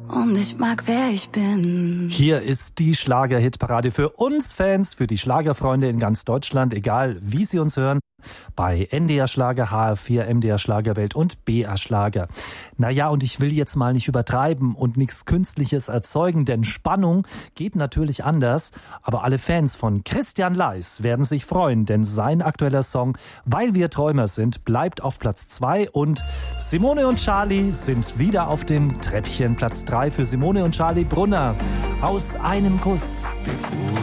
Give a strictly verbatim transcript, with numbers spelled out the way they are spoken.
Und ich mag, wer ich bin. Hier ist die Schlager-Hitparade für uns Fans, für die Schlagerfreunde in ganz Deutschland, egal wie sie uns hören. Bei N D R Schlager, H R vier, M D R Schlagerwelt und B R Schlager. Naja, und ich will jetzt mal nicht übertreiben und nichts Künstliches erzeugen, denn Spannung geht natürlich anders. Aber alle Fans von Christian Leis werden sich freuen, denn sein aktueller Song Weil wir Träumer sind bleibt auf Platz zwei und Simone und Charlie sind wieder auf dem Treppchen. Platz drei für Simone und Charlie Brunner. Aus einem Kuss. Bevor